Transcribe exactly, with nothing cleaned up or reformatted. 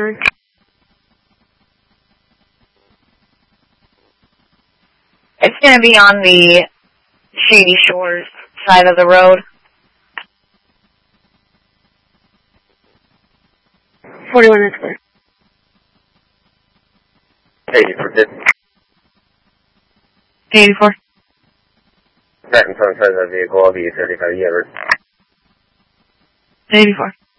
It's going to be on the Shady Shores side of the road. forty-one is clear. eighty-four, good. eighty-four. Back in front of the vehicle, I'll be thirty-five, yeah, eighty-four.